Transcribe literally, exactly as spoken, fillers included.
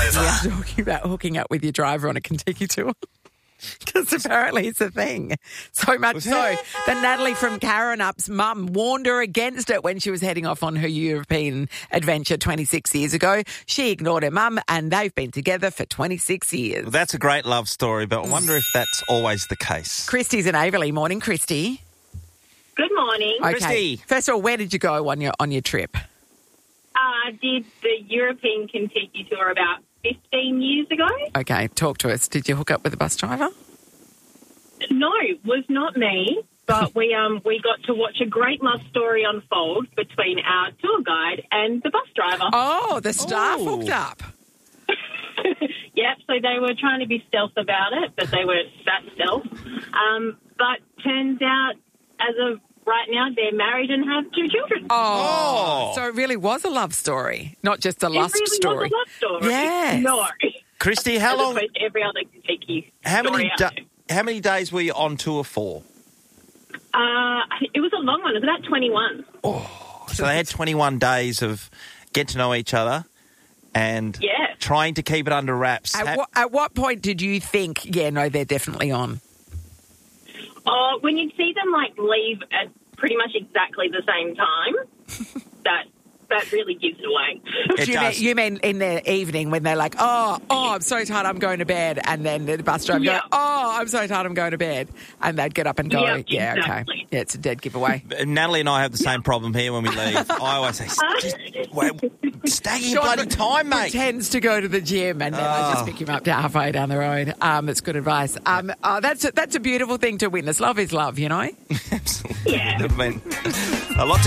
Weather. We are talking about hooking up with your driver on a Kentucky tour. Because apparently it's a thing. So much so that Natalie from Karrenup's mum warned her against it when she was heading off on her European adventure twenty-six years ago. She ignored her mum and they've been together for twenty-six years. Well, that's a great love story, but I wonder if that's always the case. Christy's in Averley. Morning, Christy. Good morning. Okay. Christy. First of all, where did you go on your on your trip? I did the European Kentucky tour about fifteen years ago. Okay, talk to us. Did you hook up with a bus driver? No, was not me, but we um we got to watch a great love story unfold between our tour guide and the bus driver. Oh, the staff Oh. hooked up. Yep, so they were trying to be stealth about it, but they weren't that stealth. Um, but turns out, as of right now, they're married and have two children. Oh, Oh. so it really was a love story, not just a It lust really story. was a love story. Yes. No. Christy, how As long? opposed to every other Kentucky How story many? out Da- there. how many days were you on tour for? Uh, it was a long one. It was about twenty-one. So they had twenty-one days of get to know each other and Yeah. trying to keep it under wraps. At, Ha- what, at what point did you think, yeah, no, they're definitely on? Oh, when you see them like leave at pretty much exactly the same time, that that really gives it away. It you, does. mean, you mean in the evening when they're like, oh, oh, I'm so tired, I'm going to bed, and then the bus driver Yeah. go, oh, I'm so tired, I'm going to bed, and they'd get up and go, Yeah, yeah, exactly. okay, yeah, it's a dead giveaway. Natalie and I have the same problem here when we leave. I always say, just well, stay your bloody time, mate. Pretends to go to the gym, and then I just Oh. pick him up halfway down the road. Um, it's good advice. Um, oh, that's a, that's a beautiful thing to witness. Love is love, you know. Absolutely. Yeah. I mean, a lot to